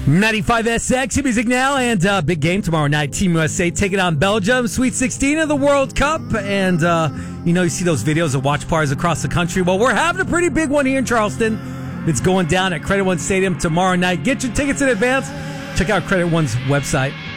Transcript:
95 SX music now, and big game tomorrow night. Team USA taking on Belgium, Sweet 16 of the World Cup, and you see those videos of watch parties across the country. Well, we're having a pretty big one here in Charleston. It's going down at Credit One Stadium tomorrow night. Get your tickets in advance. Check out Credit One's website.